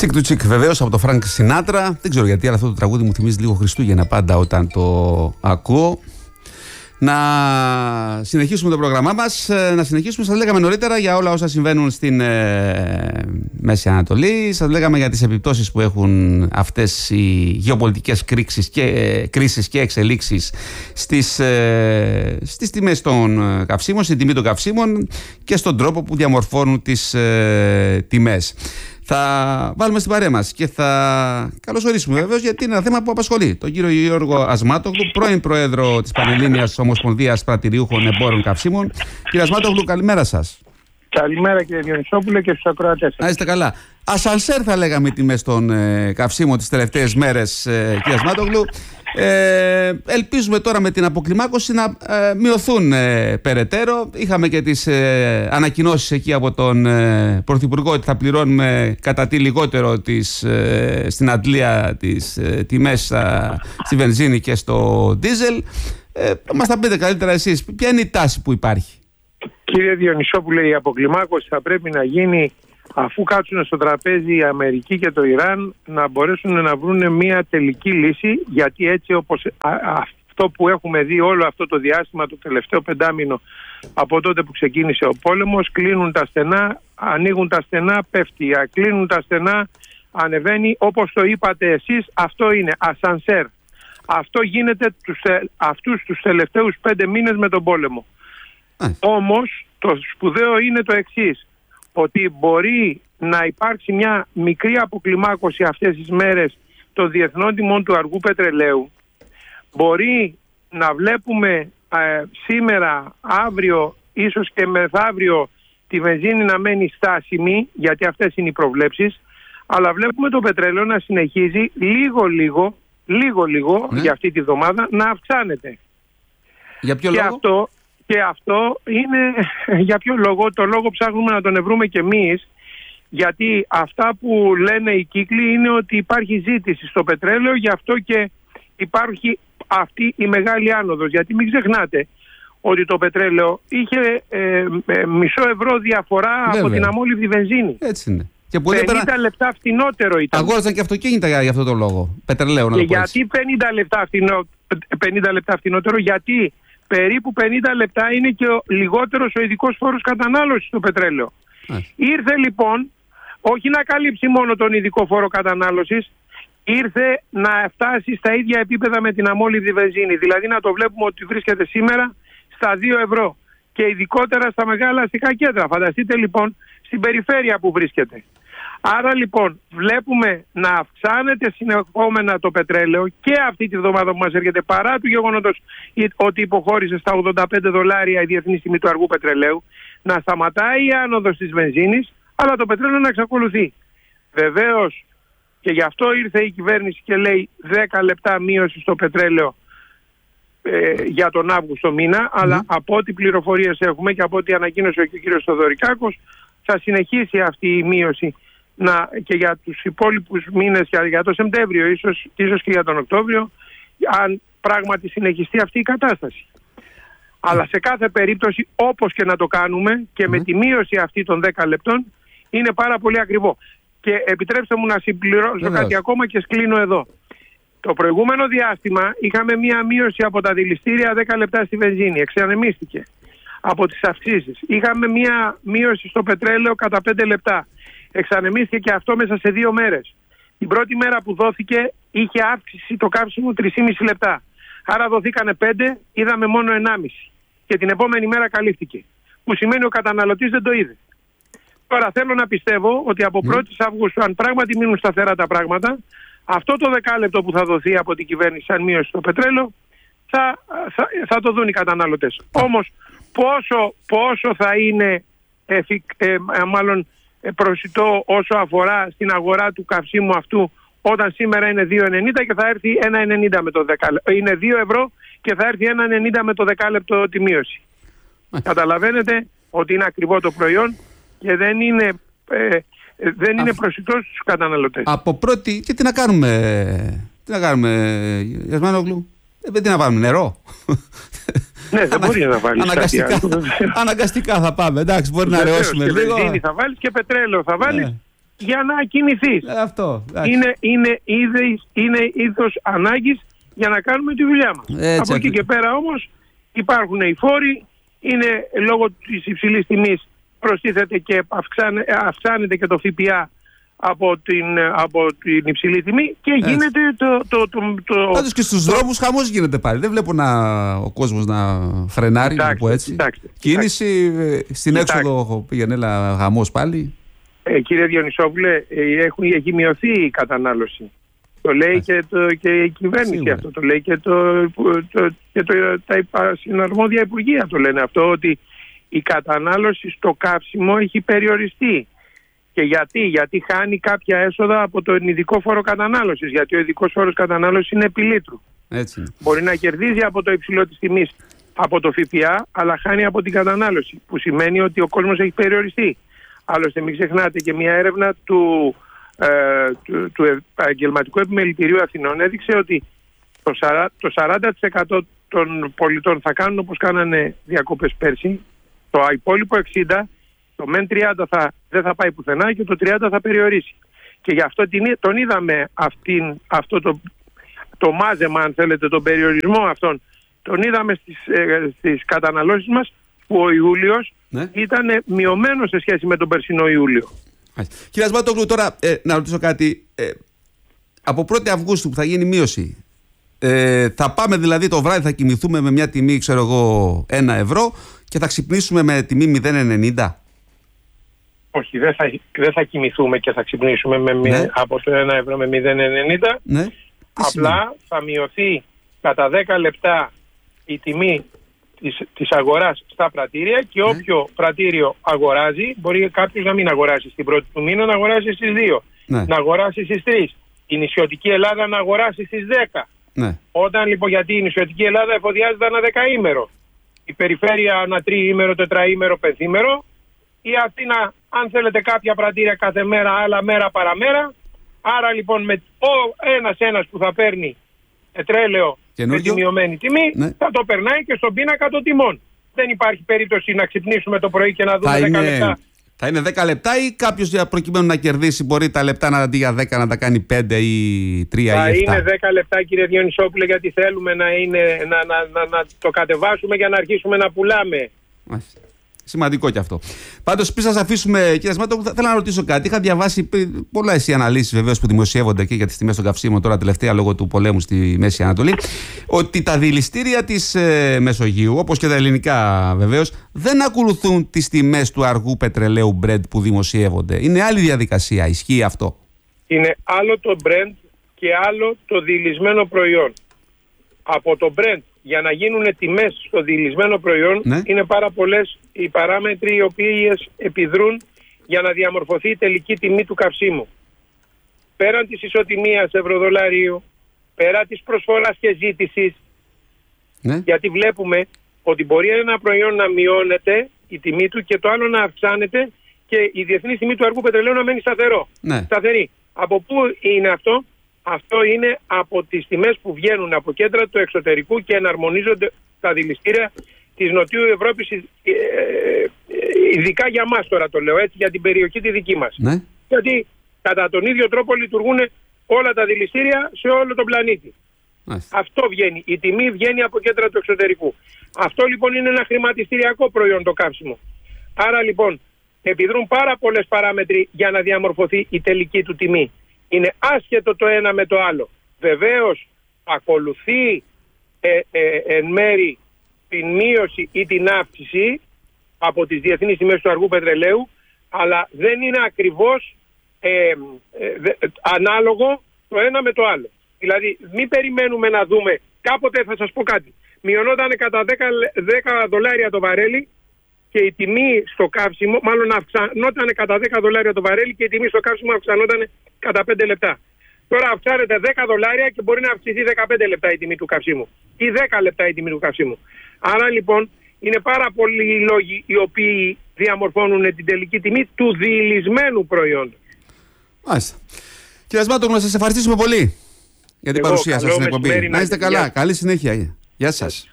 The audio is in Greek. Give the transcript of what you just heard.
Τσικ του τσικ, βεβαίως από το Φρανκ Σινάτρα. Δεν ξέρω γιατί, αλλά αυτό το τραγούδι μου θυμίζει λίγο Χριστούγεννα πάντα όταν το ακούω. Να συνεχίσουμε το πρόγραμμά μας. Να συνεχίσουμε, σας λέγαμε νωρίτερα για όλα όσα συμβαίνουν στην Μέση Ανατολή. Σας λέγαμε για τις επιπτώσεις που έχουν αυτές οι γεωπολιτικές κρίσεις και εξελίξεις στις τιμές των καυσίμων, στην τιμή των καυσίμων και στον τρόπο που διαμορφώνουν τις τιμές. Θα βάλουμε στην παρέα μας και θα καλωσορίσουμε βεβαίως, γιατί είναι ένα θέμα που απασχολεί τον κύριο Γιώργο Ασμάτογλου, πρώην Πρόεδρο της Πανελλήνιας Ομοσπονδίας Πρατηριούχων Εμπόρων Καυσίμων. Κύριε Ασμάτογλου, καλημέρα σας. Καλημέρα κύριε Διονυσόπουλε και στους ακροατές. Να είστε καλά. Ασανσέρ θα λέγαμε οι τιμές των καυσίμων τις τελευταίες μέρες, κύριε Ασμάτογλου. Ελπίζουμε τώρα με την αποκλιμάκωση να μειωθούν περαιτέρω. Είχαμε και τις ανακοινώσεις εκεί από τον Πρωθυπουργό ότι θα πληρώνουμε κατά τι λιγότερο στην αντλία τις τιμές στη βενζίνη και στο ντίζελ. Μας τα πείτε καλύτερα εσείς, ποια είναι η τάση που υπάρχει? Κύριε Διονυσόπουλε, η αποκλιμάκωση θα πρέπει να γίνει αφού κάτσουν στο τραπέζι η Αμερική και το Ιράν, να μπορέσουν να βρουν μια τελική λύση, γιατί έτσι όπως αυτό που έχουμε δει όλο αυτό το διάστημα, το τελευταίο πεντάμινο από τότε που ξεκίνησε ο πόλεμος, κλείνουν τα στενά, ανοίγουν τα στενά, πέφτει, κλείνουν τα στενά, ανεβαίνει, όπως το είπατε εσείς, αυτό είναι ασανσέρ. Αυτό γίνεται αυτούς τους τελευταίους 5 μήνες με τον πόλεμο. Όμως το σπουδαίο είναι το εξής, ότι μπορεί να υπάρξει μια μικρή αποκλιμάκωση αυτές τις μέρες των διεθνών τιμών του αργού πετρελαίου. Μπορεί να βλέπουμε σήμερα, αύριο, ίσως και μεθαύριο τη βενζίνη να μένει στάσιμη, γιατί αυτές είναι οι προβλέψεις, αλλά βλέπουμε το πετρέλαιο να συνεχίζει λίγο για αυτή τη βδομάδα να αυξάνεται. Για ποιο λόγο? Και αυτό είναι για ποιο λόγο? Το λόγο ψάχνουμε να τον ευρούμε κι εμείς, γιατί αυτά που λένε οι κύκλοι είναι ότι υπάρχει ζήτηση στο πετρέλαιο, γι' αυτό και υπάρχει αυτή η μεγάλη άνοδος. Γιατί μην ξεχνάτε ότι το πετρέλαιο είχε μισό ευρώ διαφορά από την αμόλυβδη βενζίνη. Έτσι είναι. Και 50 λεπτά φθηνότερο ήταν. Αγόρασαν και αυτοκίνητα για αυτό το λόγο. Πετρελαίου, να και το πω γιατί 50 λεπτά φθηνότερο? Γιατί περίπου 50 λεπτά είναι και λιγότερος ο ειδικός φόρος κατανάλωσης στο πετρέλαιο. Ήρθε λοιπόν όχι να καλύψει μόνο τον ειδικό φόρο κατανάλωσης, ήρθε να φτάσει στα ίδια επίπεδα με την αμόλυβδη βενζίνη. Δηλαδή να το βλέπουμε ότι βρίσκεται σήμερα στα 2 ευρώ και ειδικότερα στα μεγάλα αστικά κέντρα. Φανταστείτε λοιπόν στην περιφέρεια που βρίσκεται. Άρα λοιπόν βλέπουμε να αυξάνεται συνεχόμενα το πετρέλαιο και αυτή τη βδομάδα που μας έρχεται, παρά του γεγονότος ότι υποχώρησε στα $85 η διεθνής τιμή του αργού πετρελαίου, να σταματάει η άνοδος της βενζίνης, αλλά το πετρέλαιο να εξακολουθεί. Βεβαίως και γι' αυτό ήρθε η κυβέρνηση και λέει 10 λεπτά μείωση στο πετρέλαιο για τον Αύγουστο μήνα, αλλά από ό,τι πληροφορίες έχουμε και από ό,τι ανακοίνωσε και ο κ. Θοδωρικάκος, θα συνεχίσει αυτή η μείωση και για τους υπόλοιπους μήνες, για το Σεπτέμβριο, ίσως και για τον Οκτώβριο, αν πράγματι συνεχιστεί αυτή η κατάσταση. Αλλά σε κάθε περίπτωση, όπως και να το κάνουμε και με τη μείωση αυτή των 10 λεπτών, είναι πάρα πολύ ακριβό. Και επιτρέψτε μου να συμπληρώσω κάτι ακόμα και σκλίνω εδώ. Το προηγούμενο διάστημα είχαμε μία μείωση από τα δηληστήρια 10 λεπτά στη βενζίνη, εξανεμίστηκε από τις αυξήσεις. Είχαμε μία μείωση στο πετρέλαιο κατά 5 λεπτά. Εξανεμίστηκε και αυτό μέσα σε 2 μέρες. Την πρώτη μέρα που δόθηκε είχε αύξηση το καύσιμο 3,5 λεπτά. Άρα δοθήκανε 5, είδαμε μόνο 1,5. Και την επόμενη μέρα καλύφθηκε. Που σημαίνει ο καταναλωτής δεν το είδε. Τώρα θέλω να πιστεύω ότι από 1η Αυγούστου, αν πράγματι μείνουν σταθερά τα πράγματα, αυτό το 10 λεπτό που θα δοθεί από την κυβέρνηση σαν μείωση στο πετρέλαιο, θα το δουν οι καταναλωτές. Όμως πόσο θα είναι προσιτό όσο αφορά στην αγορά του καυσίμου αυτού, όταν σήμερα είναι 2,90 και θα έρθει 1,90 με το 10 είναι 2 ευρώ και θα έρθει 1,90 με το 10 λεπτό τη μείωση. Καταλαβαίνετε ότι είναι ακριβό το προϊόν και δεν είναι προσιτό στους καταναλωτές. Από πρώτη, και τι να κάνουμε, Γιασμάνογλου? Τι να βάλουμε, νερό? Ναι, δεν μπορεί να βάλεις αναγκαστικά θα πάμε. Εντάξει, μπορεί να ρεώσουμε λίγο. Βενζίνη θα βάλεις και πετρέλαιο θα βάλεις για να κινηθείς. Αυτό. Είναι είδος ανάγκης για να κάνουμε τη δουλειά μας. Από εκεί και πέρα όμως υπάρχουν οι φόροι, είναι λόγω της υψηλής τιμής προστίθεται και αυξάνεται και το ΦΠΑ από την υψηλή τιμή και γίνεται Πάντως και στους δρόμους χαμός γίνεται πάλι. Δεν βλέπω ο κόσμος να φρενάρει, να πω έτσι. Κίνηση στην έξοδο πήγαινε χαμός πάλι. Κύριε Διονυσόπουλε, έχει μειωθεί η κατανάλωση. Το λέει και η κυβέρνηση. Σίγουρα. Αυτό το λέει και τα συναρμόδια υπουργεία το λένε αυτό, ότι η κατανάλωση στο καύσιμο έχει περιοριστεί. Και γιατί χάνει κάποια έσοδα από τον ειδικό φόρο κατανάλωσης. Γιατί ο ειδικός φόρος κατανάλωσης είναι επί λίτρου. Έτσι. Μπορεί να κερδίζει από το υψηλό της τιμής από το ΦΠΑ, αλλά χάνει από την κατανάλωση. Που σημαίνει ότι ο κόσμος έχει περιοριστεί. Άλλωστε, μην ξεχνάτε και μια έρευνα του Επαγγελματικού Επιμελητηρίου Αθηνών έδειξε ότι το 40% των πολιτών θα κάνουν όπως κάνανε διακοπές πέρσι. Το υπόλοιπο 60%. Το μεν 30 δεν θα πάει πουθενά και το 30 θα περιορίσει. Και γι' αυτό τον είδαμε αυτό το μάζεμα, αν θέλετε, τον περιορισμό αυτόν. Τον είδαμε στις καταναλώσεις μας, που ο Ιούλιος ήταν μειωμένος σε σχέση με τον περσινό Ιούλιο. Κύριε Ασμάτογλου, τώρα να ρωτήσω κάτι. Από 1η Αυγούστου που θα γίνει μείωση, θα πάμε δηλαδή το βράδυ, θα κοιμηθούμε με μια τιμή, ξέρω εγώ, 1 ευρώ και θα ξυπνήσουμε με τιμή 0,90? Όχι, δεν θα κοιμηθούμε και θα ξυπνήσουμε από το 1 ευρώ με 0,90. Ναι. Απλά θα μειωθεί κατά 10 λεπτά η τιμή της αγοράς στα πρατήρια και όποιο πρατήριο αγοράζει, μπορεί κάποιος να μην αγοράσει στην πρώτη του μήνα, να αγοράσει στις 2, να αγοράσει στις 3. Η νησιωτική Ελλάδα να αγοράσει στις 10. Ναι. Όταν λοιπόν, γιατί η νησιωτική Ελλάδα εφοδιάζεται ένα δεκαήμερο, η περιφέρεια ένα τριήμερο, τετραήμερο, πενθήμερο, η Αθήνα, αν θέλετε, κάποια πρατήρια κάθε μέρα, άλλα μέρα παραμέρα. Άρα λοιπόν με ένας που θα παίρνει πετρέλαιο με τη μειωμένη τιμή, θα το περνάει και στον πίνακα των τιμών. Δεν υπάρχει περίπτωση να ξυπνήσουμε το πρωί και να δούμε 10 λεπτά. Θα είναι 10 λεπτά ή κάποιος προκειμένου να κερδίσει μπορεί τα λεπτά αντί για 10 να τα κάνει 5 ή 3 ή 7? Θα είναι 10 λεπτά, κύριε Διονυσόπουλε, γιατί θέλουμε να το κατεβάσουμε για να αρχίσουμε να πουλάμε. Σημαντικό κι αυτό. Πάντως, πριν σας αφήσουμε, κύριε Σμάτο, θέλω να ρωτήσω κάτι. Είχα διαβάσει πολλές οι αναλύσεις βεβαίως που δημοσιεύονται και για τις τιμές των καυσίμων τώρα τελευταία λόγω του πολέμου στη Μέση Ανατολή, ότι τα δειλιστήρια της Μεσογείου, όπως και τα ελληνικά βεβαίως, δεν ακολουθούν τις τιμές του αργού πετρελαίου Brent που δημοσιεύονται. Είναι άλλη διαδικασία. Ισχύει αυτό? Είναι άλλο το Brent και άλλο το δειλισμένο προϊόν. Από το Brent, για να γίνουν τιμές στο δειλισμένο προϊόν, είναι πάρα πολλές οι παράμετροι οι οποίες επιδρούν για να διαμορφωθεί η τελική τιμή του καυσίμου. Πέραν της ισοτιμίας ευρώ-δολαρίου, πέραν της προσφοράς και ζήτησης, γιατί βλέπουμε ότι μπορεί ένα προϊόν να μειώνεται η τιμή του και το άλλο να αυξάνεται και η διεθνή τιμή του αργού πετρελαίου να μένει σταθερή. Από πού είναι αυτό? Αυτό είναι από τις τιμές που βγαίνουν από κέντρα του εξωτερικού και εναρμονίζονται τα δειλιστήρια της Νοτιού Ευρώπης, ειδικά για μας τώρα το λέω έτσι, για την περιοχή τη δική μας. Γιατί κατά τον ίδιο τρόπο λειτουργούν όλα τα δειλιστήρια σε όλο τον πλανήτη. Αυτό βγαίνει. Η τιμή βγαίνει από κέντρα του εξωτερικού. Αυτό λοιπόν είναι ένα χρηματιστηριακό προϊόν το καύσιμο. Άρα λοιπόν επιδρούν πάρα πολλές παράμετροι για να διαμορφωθεί η τελική του τιμή. Είναι άσχετο το ένα με το άλλο. Βεβαίως ακολουθεί εν μέρη την μείωση ή την αύξηση από τις διεθνείς τιμές του αργού πετρελαίου, αλλά δεν είναι ακριβώς ανάλογο το ένα με το άλλο. Δηλαδή μην περιμένουμε να δούμε, κάποτε θα σας πω κάτι, μειωνόταν κατά 10 δολάρια το βαρέλι και η τιμή στο καύσιμο, μάλλον αυξανόταν κατά 10 δολάρια το βαρέλι και η τιμή στο καύσιμο αυξανόταν κατά 5 λεπτά. Τώρα αυξάνεται 10 δολάρια και μπορεί να αυξηθεί 15 λεπτά η τιμή του καυσίμου ή 10 λεπτά η τιμή του καυσίμου. Άρα λοιπόν είναι πάρα πολλοί οι λόγοι οι οποίοι διαμορφώνουν την τελική τιμή του διηλισμένου προϊόντος. Μάλιστα. Κύριε Ασμάτογλου, να σας ευχαριστήσουμε πολύ για την παρουσία σας στην εκπομπή. Να είστε καλά. Καλή συνέχεια. Γεια σας.